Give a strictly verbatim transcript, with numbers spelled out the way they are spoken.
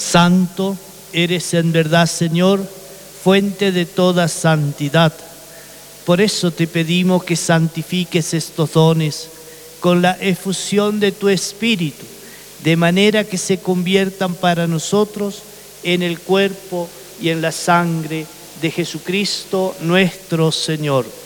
Santo eres en verdad, Señor, fuente de toda santidad. Por eso te pedimos que santifiques estos dones con la efusión de tu Espíritu, de manera que se conviertan para nosotros en el cuerpo y en la sangre de Jesucristo nuestro Señor.